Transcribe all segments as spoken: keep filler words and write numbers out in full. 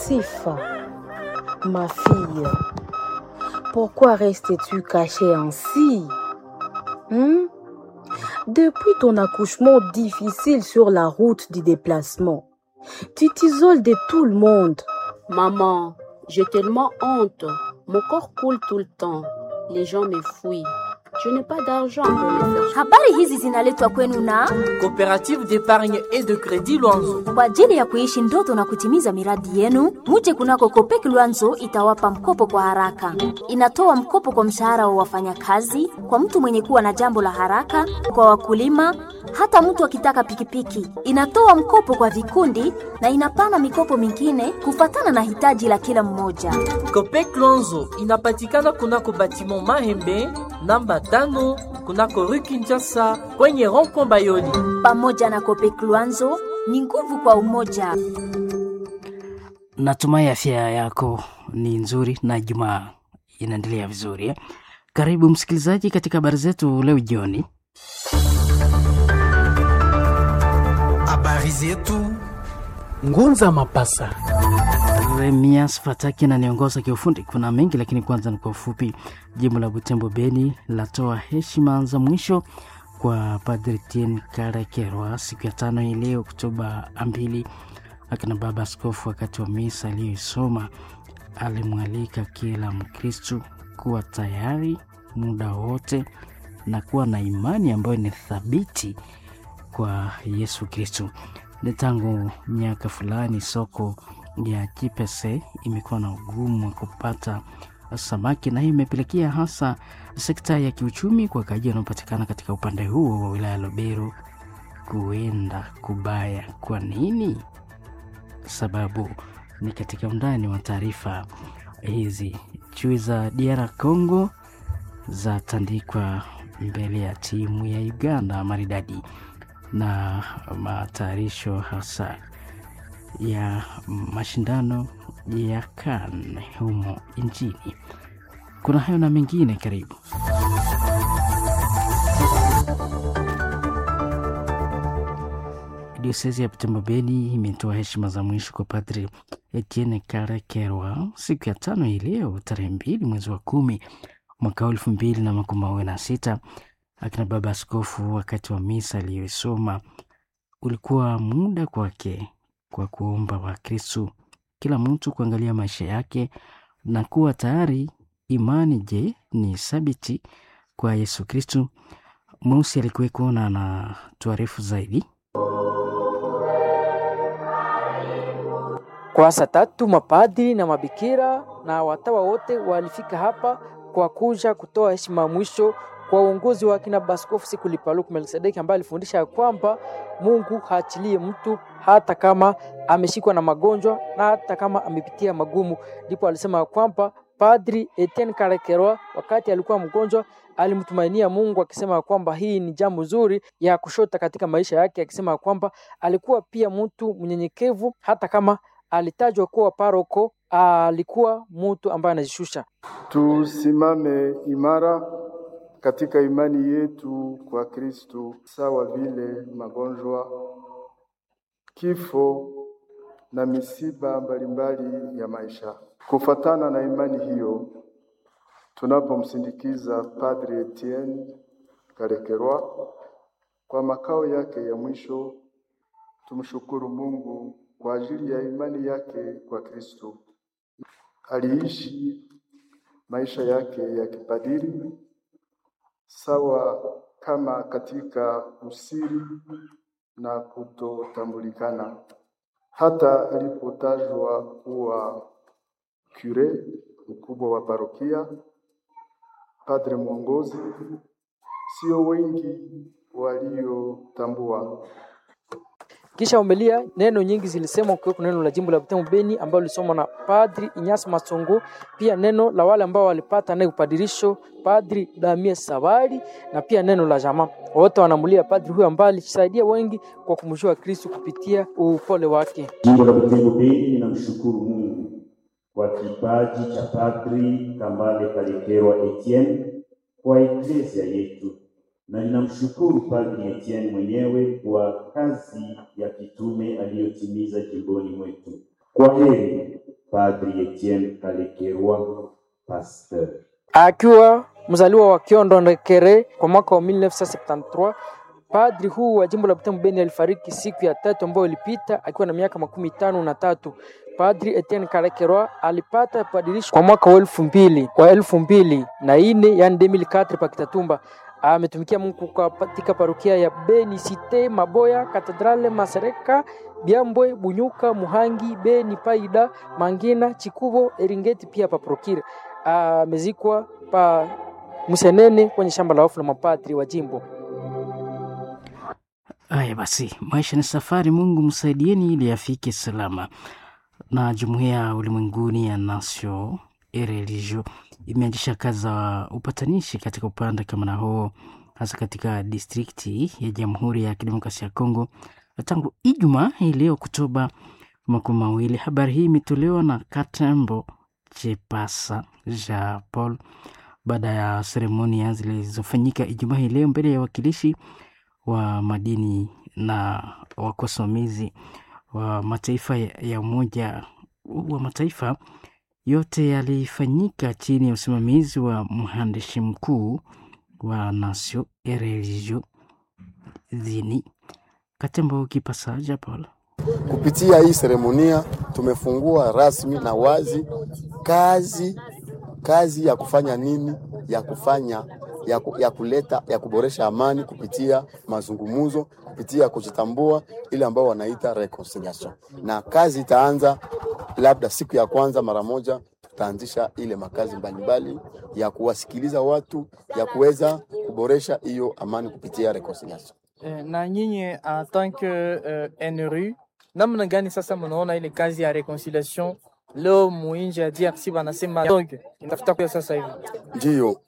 Sifa, ma fille, pourquoi restes-tu cachée ainsi? Hmm? Depuis ton accouchement difficile sur la route du déplacement, tu t'isoles de tout le monde. Maman, j'ai tellement honte. Mon corps coule tout le temps. Les gens me fouillent. Je n'ai pas d'argent pour me faire. Habari hizi zinaletwa kwenu na Coopérative d'épargne et de crédit Luanzo. Kwa ajili ya kuishi ndoto na kutimiza miradi yenu, muje kunako Kopek Luanzo itawapa mkopo kwa haraka. Inatoa mkopo kwa mshahara wa wafanyakazi, kwa mtu mwenye kuwa na jambo la haraka, kwa wakulima, hata mtu akitaka pikipiki. Inatoa mkopo kwa vikundi na inapana mikopo mingine kufatana na hitaji la kila mmoja. Kopek Luanzo inapatikana kunako batiment Mahembe namba tano kunako Rue Kinshasa kwenye rond-point Bayoli. Pamoja na Kopek Luanzo ni nguvu kwa umoja. Natumai afya yako ni nzuri na Jumaa inaendelea vizuri eh? Karibu msikilizaji katika habari zetu leo jioni. Habari zetu Ngunza Mapasa. Remias Fataki na niongoza kiufundi. Kuna mengi lakini kwanza ni kwa ufupi. Jimbo la Butembo Beni latoa heshima za mwisho kwa Padre Etienne Karakerwa siku ya tano hii leo Oktoba mbili. Akina baba askofu wakati wa misa aliyoisoma alimwalika kila Mkristo kuwa tayari muda wote na kuwa na imani ambayo ni thabiti kwa Yesu Kristo. Ni tangu miaka fulani soko ya Kipese imekuwa na ugumu wa kupata samaki, na hii imepelekea hasa sekta ya kiuchumi kwa kaji wanaopatikana katika upande huo wa wilaya Lubero kuenda kubaya. Kwa nini? Sababu ni katika undani wa taarifa hizi. Chui za D R Congo za tandikwa mbele ya timu ya Uganda maridadi na matayarisho hasa ya mashindano ya CAN humo nchini. Kuna hayo na mengine, karibu. Diosezi ya Butembo Beni imetoa heshima za mwisho kwa Padre Etienne Karakerwa siku ya tano hii leo tarehe mbili mwezi wa kumi mwaka elfu mbili na makumi mawili na sita. Akina baba askofu wakati wa misa aliyosoma ulikuwa muda kwake kwa kuomba wa Kristo kila mtu kuangalia maisha yake na kuwa tayari. Imani je ni sabiti kwa Yesu Kristo? Mweusi alikuweko na na tuarifu zaidi. Kwa saa tatu mapadri na mabikira na watawa wote walifika hapa kwa kuja kutoa heshima mwisho kwa uongozi wa kina Baskofu Sikuli Paluku Melkisedeki, ambaye alifundisha kwamba Mungu haachilie mtu hata kama ameshikwa na magonjwa na hata kama amepitia magumu. Ndipo alisema kwamba Padri Etienne Karakerwa wakati alikuwa mgonjwa alimtumainia Mungu, akisema kwamba hii ni jambo zuri ya kushota katika maisha yake, akisema kwamba alikuwa pia mtu mnyenyekevu hata kama alitajwa kuwa paroko, alikuwa mtu ambaye anajishusha. Tusimame imara katika imani yetu kwa Kristo, sawa vile magonjwa, kifo na misiba mbalimbali ya maisha. Kufatana na imani hiyo, tunapomsindikiza Padre Etienne Karakerwa kwa makao yake ya mwisho, tumshukuru Mungu kwa ajili ya imani yake kwa Kristo. Aliishi maisha yake ya kipadiri sawa kama katika usiri na kutotambulikana. Hata alipotajwa kuwa kure, mkubwa wa parokia, padre mwongozi, sio wengi waliotambua. Kisha umelia neno nyingi zilisemwa kwa neno la jimbo la Butembo Beni ambalo lilisomwa na Padri Inyasi Masongo, pia neno la wale ambao walipata naye upadirisho Padri Damie Sabari, na pia neno la jamaa. Wote wanamulia padri huyo ambaye alisaidia wengi kwa kumjua Kristo kupitia upole wake. Jimbo la Butembo Beni linamshukuru Mungu kwa kipaji cha Padri Kambale Karakerwa Etienne kwa eklesia yetu, na ninamshukuru Padri Etienne mwenyewe kwa kazi ya kitume aliyotimiza jimboni mwetu. Kwa heri Padri Etienne Kalekerwa, pasteur. Akiwa mzaliwa wa Kiondo Ndekere kwa mwaka wa mia tisa sabini na tatu, padri huu wa jimbo la Butembo Beni alifariki siku ya tatu ambayo ilipita akiwa na miaka makumi tano na tatu. Padri Etienne Kalekerwa alipata padirisho kwa mwaka wa elfu mbili wa elfu mbili na ine, yani elfu mbili na nne pa Kitatumba. Ametumikia Mungu katika parokia ya Beni Cité, Maboya, Katedrale, Masereka, Biambwe, Bunyuka, Muhangi, Beni, Paida, Mangina, Chikubo, Eringeti pia pa Prokire. Amezikwa pa Musenene kwenye shamba la wafu la mapadri wa jimbo. Haya basi, maisha ni safari, Mungu msaidieni ili afike salama. Na Jumuiya Ulimwenguni ya Nation et Religion imeanzisha kazi za upatanishi katika upande kama na huo, hasa katika distrikti ya Jamhuri ya Kidemokrasia ya Kongo tangu Ijumaa hii leo Oktoba makumi mawili. Habari hii imetolewa na Katembo Chepasa Jean Paul baada ya seremonia zilizofanyika Ijumaa hii leo mbele ya wakilishi wa madini na wakosomizi wa mataifa ya Umoja wa Mataifa. Yote yalifanyika chini ya usimamizi wa mhandisi mkuu wa Nation et Religion Zini Katembo Kipasa Jean Paul. Kupitia hii seremonia tumefungua rasmi na wazi kazi kazi ya kufanya nini, ya kufanya ya, ku, ya kuleta ya kuboresha amani kupitia mazungumzo, kupitia kujitambua ile ambao wanaita reconciliation. Na kazi itaanza labda siku ya kwanza mara moja, tutaanzisha ile makazi mbalimbali ya kuwasikiliza watu, ya kuweza kuboresha hiyo amani kupitia reconciliation. Na nyinyi en tant que uh, N R U, namna gani sasa mnaona ile kazi ya reconciliation leo muinje ya D R C wanasema donc inatafuta kwa sasa hivi? Ndio, uh,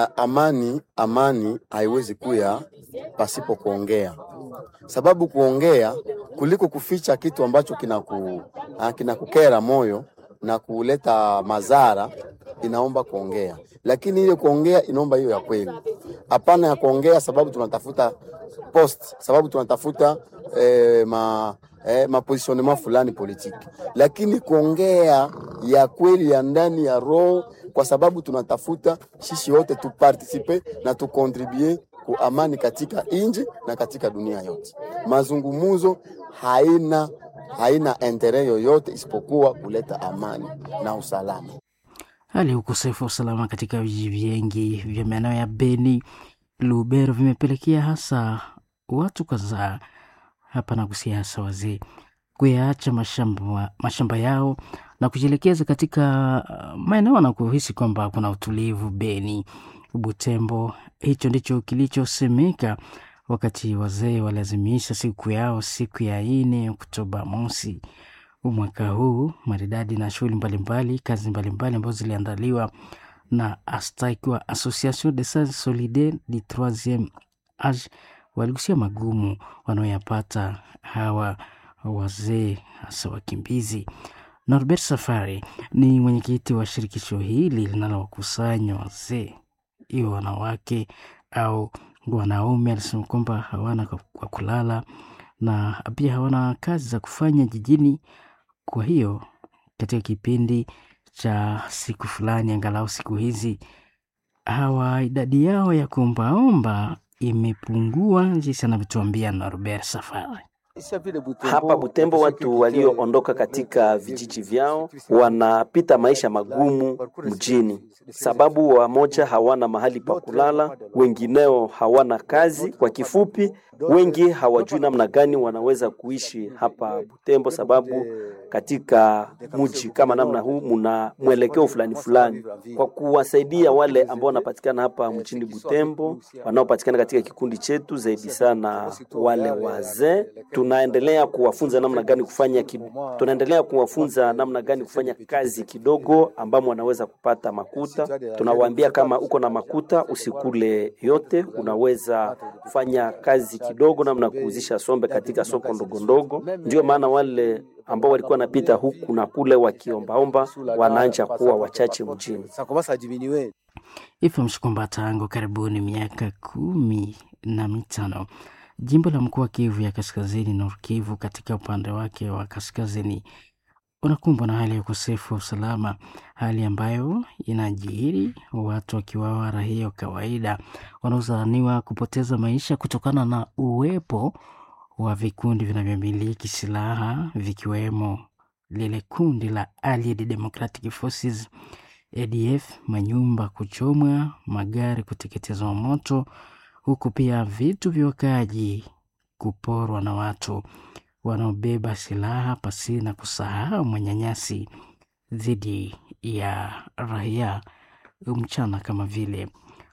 amani amani haiwezi kuya pasipo kuongea. Sababu kuongea kuliko kuficha kitu ambacho kinaku uh, kinakukera moyo na kuleta madhara, inaomba kuongea. Lakini ile kuongea inaomba hiyo ya kweli. Hapana ya kuongea sababu tunatafuta post, sababu tunatafuta eh, ma eh, ma positionnement fulani politiki. Lakini kuongea ya kweli ya ndani ya roho, kwa sababu tunatafuta sisi wote tu participer na tu contribuer ku amani katika inji na katika dunia yote. Mazungumuzo haina haina entere yoyote isipokuwa kuleta amani na usalama. Hali ukosefu wa usalama katika vijiji vingi vya maeneo ya Beni, Lubero vimepelekea hasa watu kadhaa hapa na kusia hasa wazee kuyaacha mashamba, mashamba yao na kujielekeza katika maeneo na kuhisi kwamba kuna utulivu Beni, Butembo. Hicho ndicho kilichosemeka wakati wazee walazimisha siku yao siku ya nne Oktoba mosi mwaka huu maridadi na shughuli mbalimbali, kazi mbalimbali ambazo ziliandaliwa na Astaikiwa Association des Sages Solidaires du troisième âge. Waligusia magumu wanaoyapata hawa wazee hasa wakimbizi. Norbert Safari ni mwenyekiti wa shirikisho hili linalowakusanya wazee, iwe wanawake au wanaume. Alisema kwamba hawana kwa kulala na pia hawana kazi za kufanya jijini. Kwa hiyo katika kipindi cha siku fulani, angalau siku hizi, hawa idadi yao ya kuombaomba imepungua, jinsi anavyotuambia Norbert Safari. Hapa Butembo watu walioondoka katika vijiji vyao wanapita maisha magumu mjini, sababu wamoja hawana mahali pa kulala, wengineo hawana kazi. Kwa kifupi, wengi hawajui namna gani wanaweza kuishi hapa Butembo, sababu katika mji kama namna huu muna mwelekeo fulani fulani. Kwa kuwasaidia wale ambao wanapatikana hapa mjini Butembo, wanaopatikana katika kikundi chetu, zaidi sana wale wazee, tunaendelea kuwafunza namna gani kufanya kidogo. Tunaendelea kuwafunza namna gani kufanya kazi kidogo ambamo wanaweza kupata makuta. Tunawaambia kama uko na makuta usikule yote, unaweza kufanya kazi kidogo namna kuuzisha sombe katika soko ndogo ndogo. Ndio maana wale ambao walikuwa napita huku na kule wakiombaomba wanaanza kuwa wachache mjini. Ifa mshikomba tangu karibuni miaka kumi na mitano. Jimbo la mkoa Kivu ya Kaskazini, Nord Kivu, katika upande wake wa kaskazini unakumbwa na hali ya ukosefu wa usalama, hali ambayo inajiri watu wakiwawa raia wa kawaida wanaodhaniwa kupoteza maisha kutokana na uwepo wa vikundi vinavyomiliki silaha vikiwemo lile kundi la Allied Democratic Forces A D F, manyumba kuchomwa, magari kuteketezwa moto, huku pia vitu vya wakaaji kuporwa na watu wanaobeba silaha, pasi na kusahau manyanyasi dhidi ya raia mchana kama vile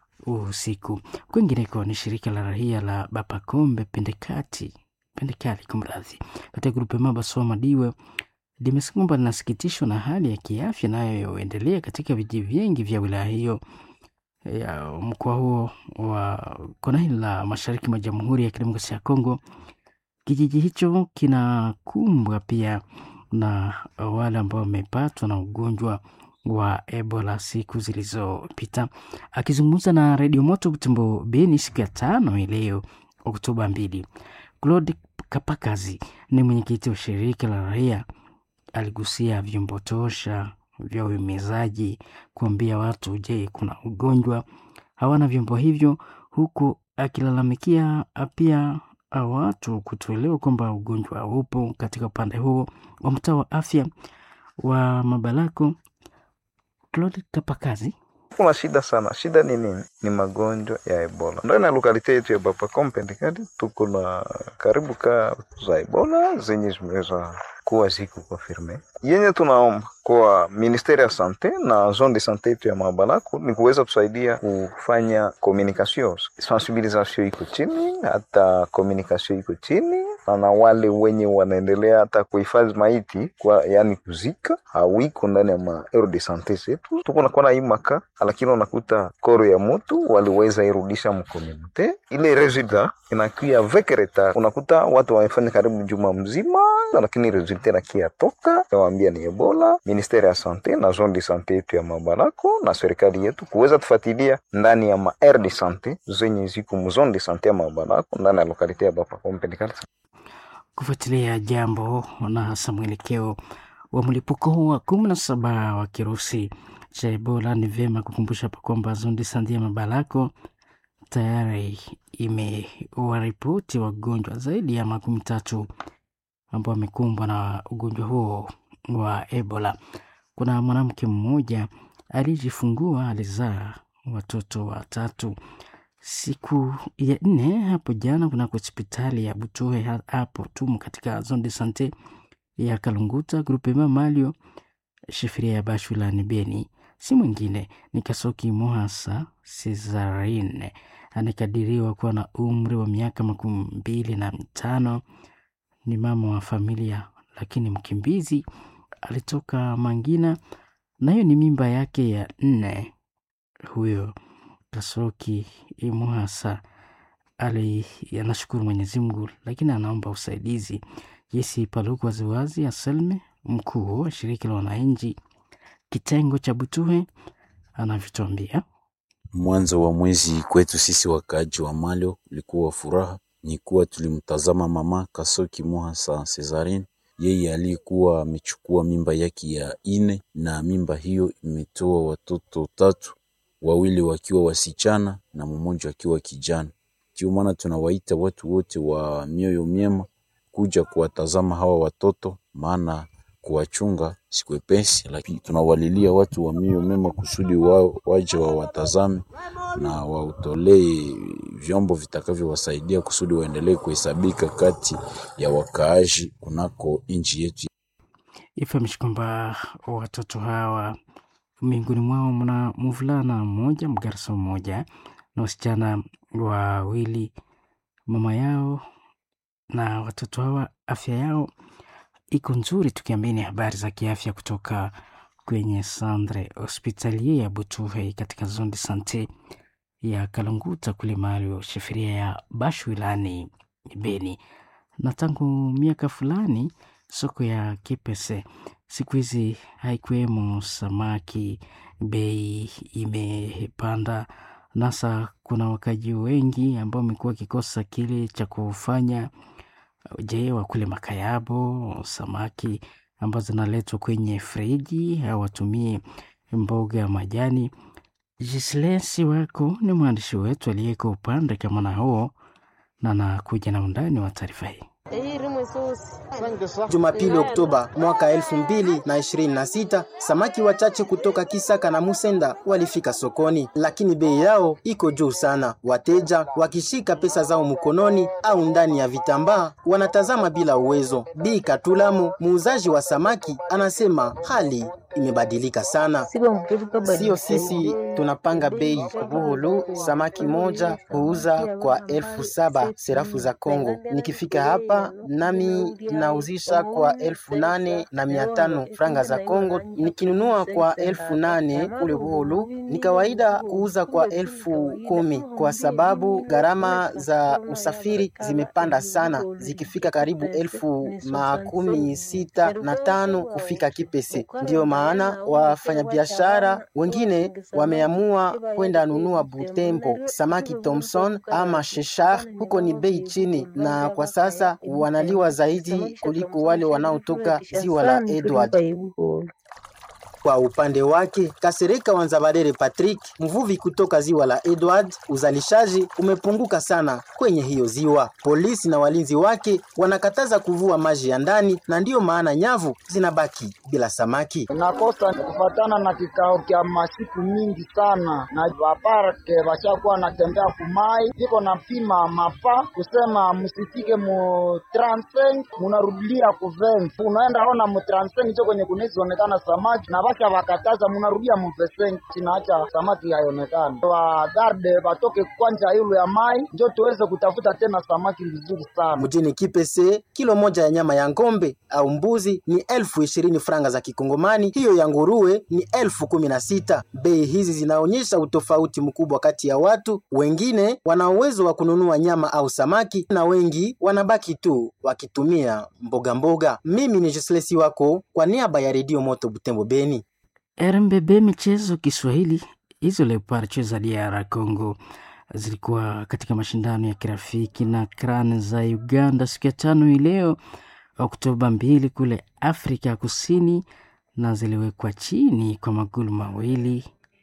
usiku. Kwingineko ni shirika la raia la Bapakombe Pendekati Pendekali kumradhi katika grupe Mabaso Madiwe limesema kwamba linasikitishwa na hali ya kiafya inayoendelea katika vijiji vingi vya wilaya hiyo ya mkoa huo wa kona hili la mashariki mwa Jamhuri ya Kidemokrasia ya Kongo. Kijiji hicho kinakumbwa pia na wale ambao wamepatwa na ugonjwa wa Ebola siku zilizopita. Akizungumza na Radio Moto Butembo Beni siku ya tano leo Oktoba mbili, Claude Kapakazi ni mwenyekiti wa shirika la raia, aligusia vyombo tosha vya uhimizaji kuambia watu, je, kuna ugonjwa, hawana vyombo hivyo, huku akilalamikia pia watu kutoelewa kwamba ugonjwa upo katika upande huo wa mtaa wa afya wa Mabalako. Claude Kapakazi: kuna shida sana. Shida ni nini? Ni magonjwa ya Ebola. Ndani ya lokalite yetu ya Bapakombe Pendekali tuko na karibu ka za Ebola zenye zimeweza kuwa ziko confirme. Yenye tunaomba kwa Ministeri ya Sante na zone de sante yetu ya Mabalako ni kuweza kusaidia kufanya communication. Sensibilisation iko chini, hata communication iko chini, na wale wenye wanaendelea hata kuhifadhi maiti kwa yani kuzika hawiko ndani ya ma aero de sante zetu. Tuko na kuna imaka, lakini unakuta koro ya mtu waliweza irudisha mkomunite. Ile resulta inakuwa avec retard. Unakuta watu wamefanya karibu juma mzima, lakini resulta inakia toka. Nawaambia ni Ebola. Ministeri ya Sante na zone de sante yetu ya Mabalako na serikali yetu kuweza tufuatilia ndani ya ma aire de sante zenye ziko mu zone de sante ya Mabalako ndani ya lokalite ya Bapakombe Pendekali. Kufuatilia jambo na hasa mwelekeo wa mlipuko wa kumi na saba wa kirusi cha Ebola, ni vyema kukumbusha hapa kwamba zone de sante ya Mabalako tayari imewaripoti wagonjwa zaidi ya makumi tatu ambao wamekumbwa na ugonjwa huo wa Ebola. Kuna mwanamke mmoja alijifungua, alizaa watoto watatu siku ya nne hapo jana kuna hospitali ya Butohe hapo tumu katika zone de sante ya Kalunguta grupe Mamalio shifiria ya Bashulani Beni. Si mwingine ni Kasoki Mohasa Cesarine, anakadiriwa kuwa na umri wa miaka makumi mbili na mitano. Ni mama wa familia lakini mkimbizi, alitoka Mangina na hiyo ni mimba yake ya nne. Huyo Kasoki Mohasa ali anashukuru Mwenyezi Mungu, lakini anaomba usaidizi. Jesi Paluku waziwazi Aselme, mkuu wa shirika la wananchi kitengo cha Butuhe, anavyotuambia. Mwanzo wa mwezi kwetu sisi wakaaji wa Malio ulikuwa furaha, ni kuwa tulimtazama mama Kasoki Mohasa Cesarine. Yeye alikuwa amechukua mimba yake ya ine na mimba hiyo imetoa watoto tatu, wawili wakiwa wasichana na mmoja akiwa kijana. Ndio maana tunawaita watu wote wa mioyo myema kuja kuwatazama hawa watoto, maana kuwachunga sikwepesi, lakini tunawalilia watu wa mioyo mema kusudi wao waje wawatazame na wautolee vyombo vitakavyowasaidia kusudi waendelee kuhesabika kati ya wakaaji kunako nchi yetu. Ifahamishwe kwamba watoto hawa miongoni mwao mna mvulana mmoja, mgarso mmoja na wasichana wawili. Mama yao na watoto hawa afya yao iko nzuri, tukiamini habari za kiafya kutoka kwenye Centre Hospitalier ya Butuhe katika zone de sante ya Kalunguta kule Malio shifiria ya Bashwilani Beni. Na tangu miaka fulani soko ya Kipese siku hizi haikuwemo samaki, bei imepanda. Nasa kuna wakaji wengi ambao wamekuwa kikosa kile cha kufanya je wakule makayabo samaki ambazo zinaletwa kwenye friji au watumie mboga ya majani. Jislensi wako ni mwandishi wetu aliyeko upande kama na huo na anakuja na undani wa taarifa hii. Jumapili Oktoba mwaka elfu mbili na ishirini na sita, samaki wachache kutoka Kisaka na Musenda walifika sokoni, lakini bei yao iko juu sana. Wateja wakishika pesa zao mkononi au ndani ya vitambaa wanatazama bila uwezo. Bi Katulamo, muuzaji wa samaki, anasema hali imebadilika sana. Sio sisi tunapanga bei. Buhulu samaki moja huuza kwa elfu saba serafu za Kongo. Nikifika hapa nami nauzisha kwa elfu nane na mia tano franga za Kongo. Nikinunua kwa elfu nane kule Buhulu, ni kawaida kuuza kwa elfu kumi kwa sababu gharama za usafiri zimepanda sana, zikifika karibu elfu makumi sita na tano kufika Kipese. Ndio maana wafanyabiashara wengine wameamua kwenda nunua Butembo samaki Thomson ama Sheshar. Huko ni bei chini na kwa sasa wanaliwa zaidi kuliko wale wanaotoka ziwa la Edward. Kwa upande wake, Kasereka Wanzabarere Patrick, mvuvi kutoka ziwa la Edward, uzalishaji umepunguka sana kwenye hiyo ziwa. Polisi na walinzi wake wanakataza kuvua maji ya ndani na ndiyo maana nyavu zinabaki bila samaki. Nakosa kufatana na kikao kia masiku mingi sana na waparke washakuwa natembea kumai, iko na pima mapa kusema msifike mu transeng, munarudia kuven. Unaenda ona mu transeng hicho kwenye kunezi onekana samaki na basi wakataza munarudia mu veseng, tunaacha samaki haionekana. Wa garde batoke kwanja yule ya mai ndio tuweze kutafuta tena samaki vizuri sana. Mjini Kipese, kilo moja ya nyama ya ngombe au mbuzi ni elfu ishirini franga za Kikongomani, hiyo ya nguruwe ni elfu kumi na sita. Bei hizi zinaonyesha utofauti mkubwa kati ya watu. Wengine wana uwezo wa kununua nyama au samaki na wengi wanabaki tu wakitumia mboga mboga. Mimi ni Joslesi wako kwa niaba ya Radio Moto Butembo Beni. R M B B michezo Kiswahili. Hizo Leopards za D R Congo zilikuwa katika mashindano ya kirafiki na Crane za Uganda siku ya tano hii leo Oktoba mbili kule Afrika Kusini, na ziliwekwa chini kwa magoli mawili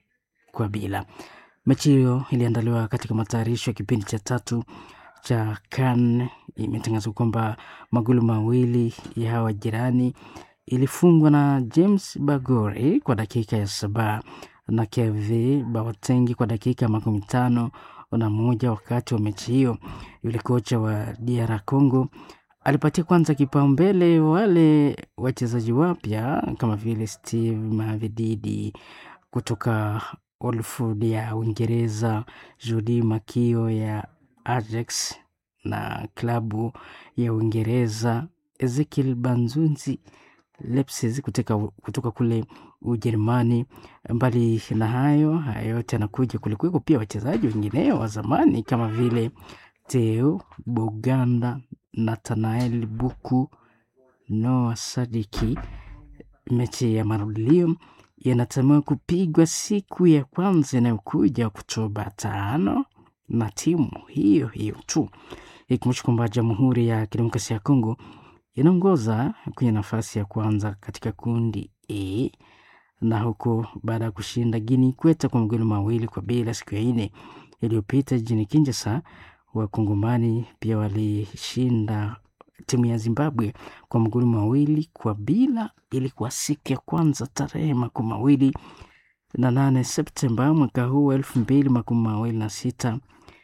kwa bila. Mechi hiyo iliandaliwa katika matayarisho ya kipindi cha tatu cha CAN. Imetangazwa kwamba magoli mawili ya hawa jirani ilifungwa na James Bagore kwa dakika ya saba na Kevin Bawatengi kwa dakika makumi tano na moja. Wakati wa mechi hiyo, yule kocha wa D R Congo alipatia kwanza kipaumbele wale wachezaji wapya kama vile Steve Mavididi kutoka Oldford ya Uingereza, Jody Makio ya Ajax na klabu ya Uingereza, Ezekiel Banzunzi Leipzig kutoka, kutoka kule Ujerumani. Mbali na hayo, hayo yote yanakuja kulikuwa pia wachezaji wengineo wa zamani kama vile Theo Boganda, Nathanael Buku, Noah Sadiki. Mechi ya marudilio yanatamiwa kupigwa siku ya kwanza inayokuja Oktoba tano na timu hiyo hiyo tu. Ikumbusha kwamba Jamhuri ya Kidemokrasia ya Kongo inaongoza kwenye nafasi ya kwanza katika kundi E, na huko baada ya kushinda Guinea Ikweta kwa magoli mawili kwa bila siku ya nne iliyopita jijini Kinshasa. Wakongomani pia walishinda timu ya Zimbabwe kwa magoli mawili kwa bila. Ilikuwa siku ya kwanza tarehe makumi mawili na nane Septemba mwaka huu elfu mbili makumi mawili na sita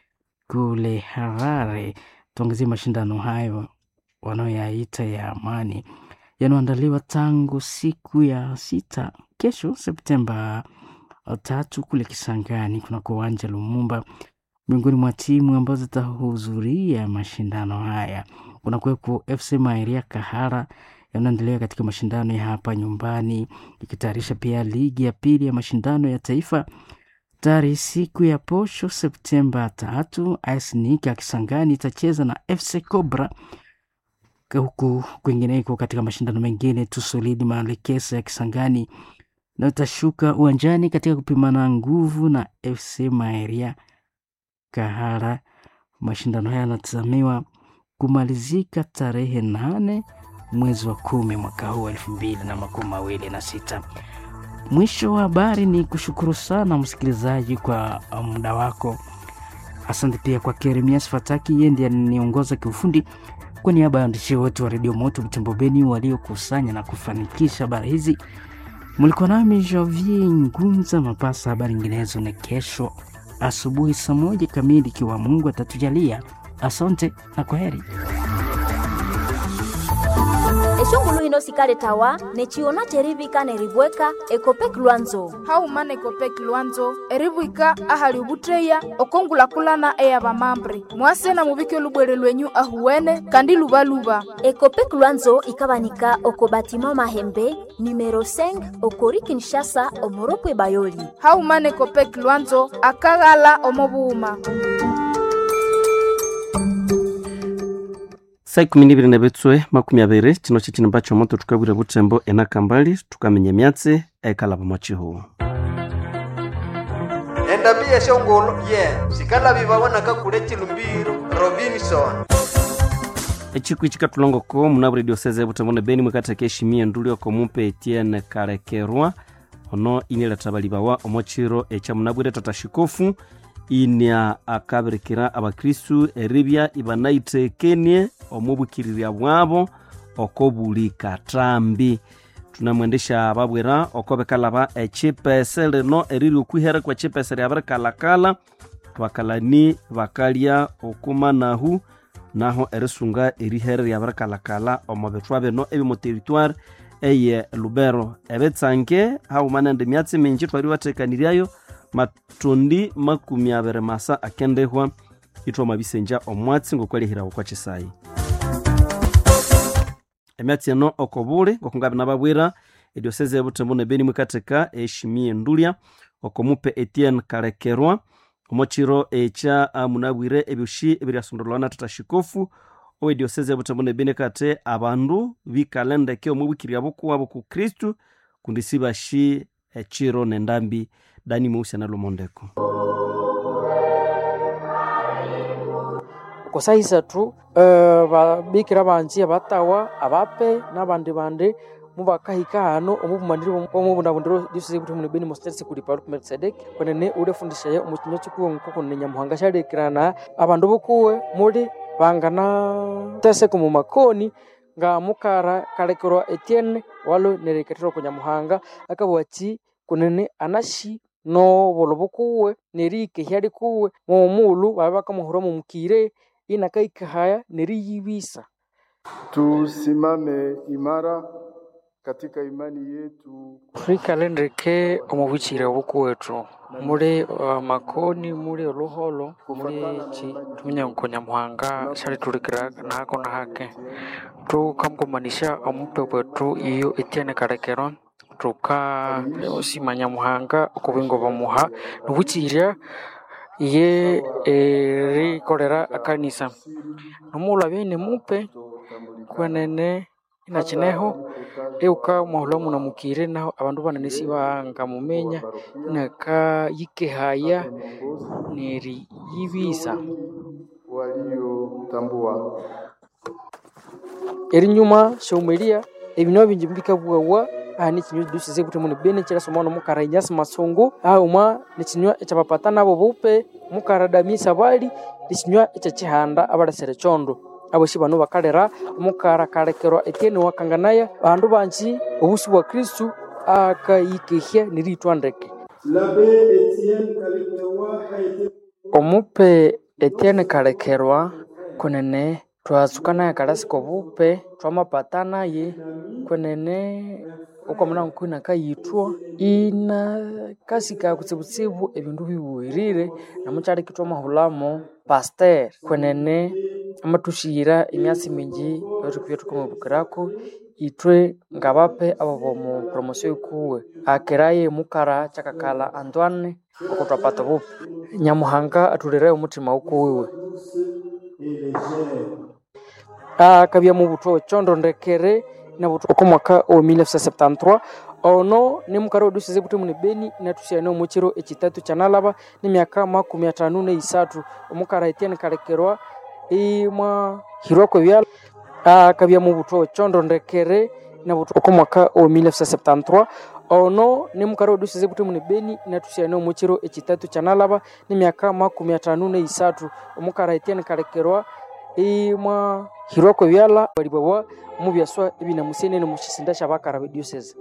kule Harare. Tuangazie mashindano hayo wanayoyaita ya amani yanaandaliwa tangu siku ya sita kesho Septemba tatu kule Kisangani kuna uwanja Lumumba. Miongoni mwa timu ambazo zitahudhuria mashindano haya kuna kuwepo F C Mairia Kahara yanaendelea katika mashindano ya hapa nyumbani, ikitayarisha pia ligi ya pili ya mashindano ya taifa. Tari siku ya posho Septemba tatu Aisnika Kisangani itacheza na F C Cobra. Huku kwingineko katika mashindano mengine Tusolidi Malekesa ya Kisangani na utashuka uwanjani katika kupimana nguvu na F C Mairia Kahara. Mashindano haya yanatazamiwa kumalizika tarehe nane mwezi wa kumi mwaka huu elfu mbili na makumi mawili na sita. Mwisho wa habari. Ni kushukuru sana msikilizaji kwa muda wako. Asante pia kwa Keremias Fataki, yeye ndiye aniongoza kiufundi. Kwa niaba ya waandishi wote wa Radio Moto Butembo Beni waliokusanya na kufanikisha habari hizi, mlikuwa nami Javier Ngunza Mapasa. Habari nyinginezo ni kesho asubuhi saa moja kamili ikiwa Mungu atatujalia. Asante na kwaheri. Eshongulu hino sikale tawa nechiona cherivika nerivweka ekopek Lwanzo haumane ekopek Lwanzo erivwika ahali ubutreya okongula kulana eya bamambre mwase na mubike lubwere lwenyu ahuwene kandi lubaluba. Ekopek Lwanzo ikabanika okobatima Mahembe numero cinq okori Kinshasa omoropwe Bayoli. Haumane ekopek Lwanzo akagala omobuuma. Sai kumi n'ibiri na betswe makumi abiri kino kikino mbacho moto tukabwira Butembo enakambali tukamenya myatse ekalaba machiho. Endabia shongolo ye sikala bibabona kakule chilumbiro Robinson. Echiku ichikatulongo ko muna radio seze Butembo ne Beni mwekateke shimie ndulio ko mumpe Etienne Karekerwa ono inela tabalibawa omochiro echa munabwire tatashikofu inya akabirikira abakristu eribya ibanaite kenie omubukirira bwabo okobulika trambi. Tunamwendesha babwera okobekalaba echipese leno eriri okuhera kwa chipese ya barakalakala twakalani bakalia okumanahu naho erisunga erihere ya barakalakala omobetwa beno ebi mu territoire eye Lubero ebetsange haumana ndemyatsi minji twari watekaniriayo matondi makumi abere masa akendehwa itwa mabisenja omwatsi ngokwalihira kwa chisai. Emyatsi eno okobule ngokungabe nababwira edioseze ya Butembo ne Beni mwekateka eshimie ndulia okomupe Etienne Karekerwa omochiro echa munabwire ebyushi ebiryasondolwana tatashikofu o edioseze ya Butembo ne Beni kate abandu bikalende ke omubukirya bokuwa boku Kristu kundisibashi echiro nendambi Dani Musa na Lumondeko. Kwa saisa tu uh, babikira banzi abatawa abape nabandi bande mubakahika hano omubumandiro omubundabundiro disize kuti mu Beni Mostetse kuri Paul Melchizedek kwenene ure fundisha ye umukinyo cyuko nkoko nenya muhanga sharekirana abandu bokuwe muri bangana tese ku makoni nga mukara Karekerwa Etienne walo nereketero kunya muhanga akabwati kunene anashi no bolobukuwe nerike hyari kuwe mu mulu babaka muhoro mu mukire inakaika haya neriyibisa. Tusimame imara katika imani yetu. Frikalendeke omubukire obukuwetu muri uh, makoni muri oluholo muri chi tumenya nkonya muhanga shari tulikira nako na hake tukamkumanisha omupe wetu iyo Etienne Karekerwa tuka osimanya muhanga okubingo bamuha nubukirya ye eri korera akanisa nomula bene mupe kwenene inachineho euka muhulamu na mukire naho abandu bananisi banga mumenya naka yikehaya neri yibisa walio tambua eri nyuma shomeria ebino bingi mbikabwa ani kinyo dusize kuti mu Beni kira somano mukara Inyasi Masongo auma ni kinyo echabapatana abo bupe mukara Damisa bali ni kinyo echachihanda abarasere chondo abo shibano bakalera mukara Karekerwa Etienne wakanganaya bandu banchi obusi bwa Kristu akayikehya niritwandeke L'abbé Etienne Karekerwa a été omupe Etienne Karekerwa kunene twasukana ya karasiko bupe twamapatana ye kwenene uko muna nkuna kayitwa ina kasika kutsibutsibu ebindu bibuirire namuchari kitwa mahulamo pasteur kwenene amatushira imyasi mingi yotukwiye tukomubukirako itwe ngabape abo mu promotion kuwe akeraye mukara chakakala Antoine okutwapata bupe nyamuhanga atulere umutima ukuwe akabya mu buto chondo ndekere na buto okomwaka o mille neuf cent septante-trois ono ni mukaro dusize kuti mu Beni natushya no muchiro ekitatu chanalaba ni myaka makumi atano na isatu omukara Etienne Karekerwa imwa hiroko bya akabya mu butwa chondo ndekere na butwa ko mwaka wa mille neuf cent septante-trois ono ni mukaro dusize kuti mune Beni natushane umuchiro ekitatu chanalaba ni myaka makumi atano na isatu omukara Etienne Kalekerwa imwa hiroko byala balibwa mu byaswa ibina musene no mushisinda shabakara diocese.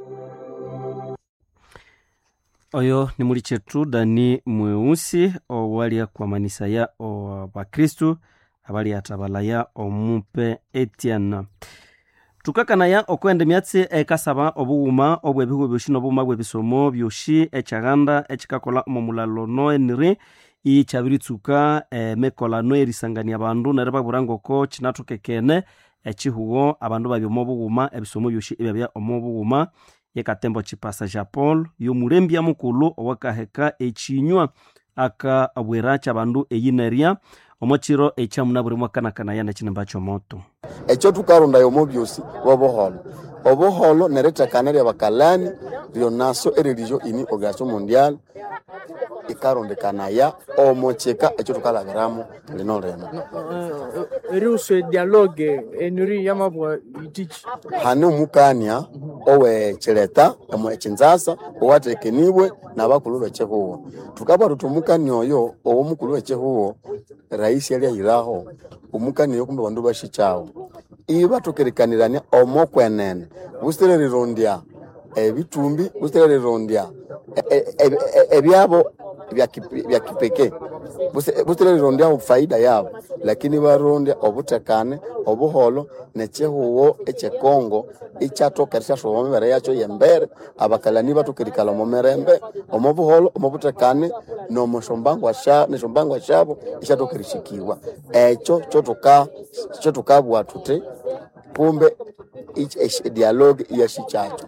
Oyo ni muri chetu Dani Mweusi owalia kwa manisa ya o Bakristu abali atabalaya omupe Etienne. Tukakana ya okwende myatsi ekasaba obuuma obwebihu byoshino buma bwebisomo byoshi echaganda echikakola omulalo no enri ichabiritsuka e, mekola no erisangania abandu nereba burangoko chinatokekene echihugo abandu babyomo buuma ebisomo byoshi ebya omubuuma yekatembo chipasa Japol yomurembya mukulu owakaheka echinywa aka abweracha abandu eyineria omochiro echamuna buri mwaka nakana yana chinembacho moto echo tukaronda yomo byosi waboholo oboholo nereta kanari bakalani byonaso ereligio ini organisation mondiale ikaronde kanaya omocheka echo tukalagiramo lino reno eruse dialogue enuri yamabwa itich hane mukania owe cheleta omo echinzasa owatekenibwe nabakulu bechehuo tukaba tutumukani oyo owo mukulu bechehuo rais yali ayiraho umukani yo kumbe bandu bashichao iba tukirikanirania omo kwenene bustere rirondia ebitumbi bustere rirondia ebyabo bya kipekee bustere rirondia faida yabo lakini barondia obutekane obuholo nechehuo echekongo ichatokeresha shomwe bare yacho yembere abakalani batukirikala mu merembe omubuholo omubutekane no mushombango asha ne shombango ashabo ichatokerishikiwa echo chotoka chotokabwa tute kumbe ich dialogue yashichacho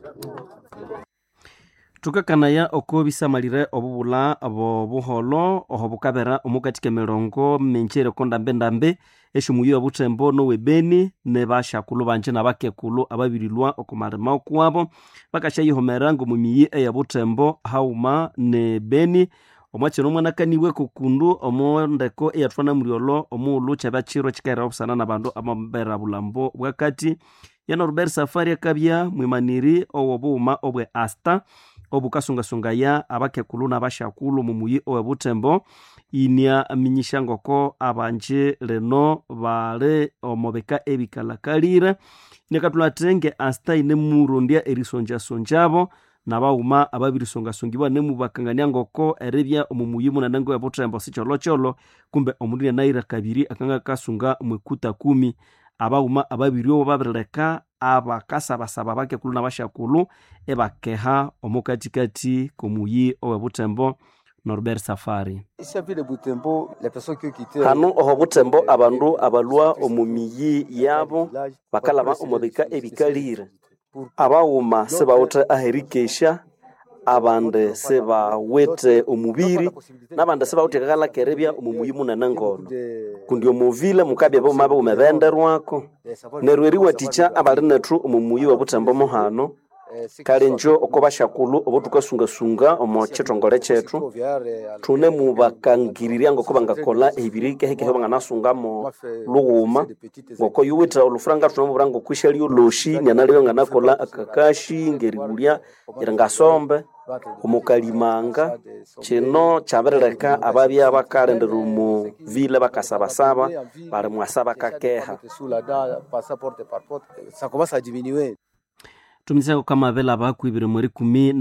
tukakanaya okobisa malire obubula abo buholo ohobukabera omukatike mirongo menchere konda mbendambe eshumuyo butembo no webeni ne bashakulu banje nabakekulu ababirilwa okomarema okwabo bakashayihomerango mu miyi eya butembo hauma ne Beni omwachiro mwana kaniwe kukundu omondeko eyatwana muriolo omulu chabachiro chikaira obusana nabandu amambera bulambo bwakati yana Robert Safari akabya mwimaniri owobuuma obwe asta obukasungasunga ya abakekulu nabashakulu mu muyi owebutembo inia minyishangoko abanje leno bale omobeka ebikalakalire nekatulatenge asta ine murundia erisonja sonjabo nabauma ababirisonga songiba nemu bakangania ngoko erebya omumuyi munanango ya butembo sicholo cholo kumbe omudine naira kabiri akanga kasunga mwekuta kumi abauma ababirio babireka abakasa basaba bakekulu nabashakulu ebakeha omukatikati komuyi owe butembo Norbert Safari hano oho butembo abandu abalwa omumiyi yabo bakalaba omubika ebikalire abauma sebawute aherikesha abande seba wete omubiri nabande seba wete kagala kerebya omumuyi munana ngono kundi omuvile mukabya bo mabe umebenderwako nerweri waticha abalinetru omumuyi wa butembo mohano kale njo okobashakulu obotukasunga sunga omo chitongole chetu tune mubakangiriria ngoko bangakola ebirike heke banga nasungamo luguma ngoko yuwita olufranga tunamuburango kwishaliyo loshi nyanaliyo nganakola akakashi ngerigulia irangasombe omukalimanga chino chabereka ababya bakalendera mu vile bakasabasaba bali mwasaba kakeha tumisako kama vela bakwibire muri kumi